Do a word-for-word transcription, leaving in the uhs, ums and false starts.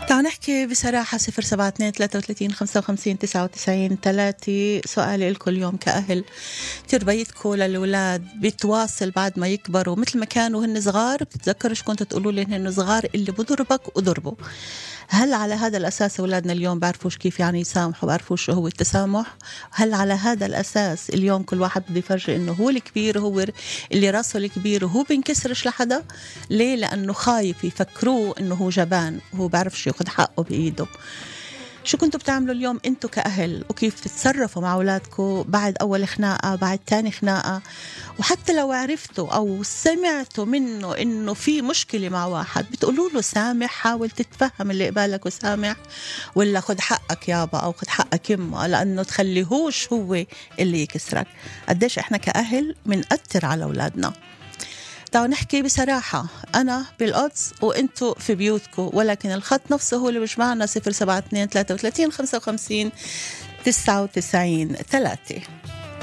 تعال نحكي بصراحة. صفر سبعة اثنين ثلاثة وثلاثين خمسة وخمسين تسعة وتسعين ثلاثة. سؤالي لكم اليوم كأهل، تربيتكم للأولاد بتواصل بعد ما يكبروا مثل ما كانوا هن صغار؟ بتتذكروا شو كنتوا تقولوا لي هن صغار اللي بضربك وضربوا؟ هل على هذا الأساس أولادنا اليوم بعرفوش كيف يعني يسامحوا، بعرفوش شو هو التسامح؟ هل على هذا الأساس اليوم كل واحد بده يفرجي إنه هو الكبير، هو اللي راسه الكبير وهو بينكسرش لحدا؟ ليه؟ لأنه خايف يفكروه إنه هو جبان وهو بعرفش ياخد حقه بإيده. شو كنتوا بتعملوا اليوم انتوا كأهل، وكيف تتصرفوا مع أولادكم بعد أول خناقة، بعد تاني خناقة؟ وحتى لو عرفتوا أو سمعتوا منه إنه في مشكلة مع واحد، بتقولوا له سامح، حاول تتفهم اللي قبالك وسامح، ولا خد حقك يابا أو خد حقك يما، لأنه تخليهوش هو اللي يكسرك؟ قديش إحنا كأهل منأثر على أولادنا. تعالوا نحكي بصراحة، أنا بالقدس وإنتوا في بيوتكم، ولكن الخط نفسه هو اللي بيجمعنا. صفر سبعة اثنين ثلاثة وثلاثين خمسة وخمسين تسعة وتسعين ثلاثة.